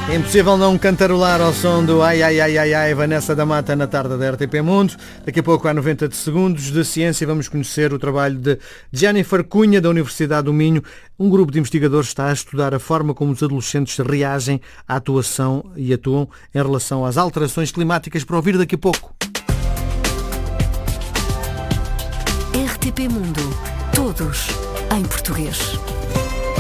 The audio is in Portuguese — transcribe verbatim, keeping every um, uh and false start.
É impossível não cantarolar ao som do Ai Ai Ai Ai Ai, Vanessa da Mata, na tarde da R T P Mundo. Daqui a pouco há noventa segundos de ciência e vamos conhecer o trabalho de Jennifer Cunha, da Universidade do Minho. Um grupo de investigadores está a estudar a forma como os adolescentes reagem à atuação e atuam em relação às alterações climáticas, para ouvir daqui a pouco. R T P Mundo. Todos em português.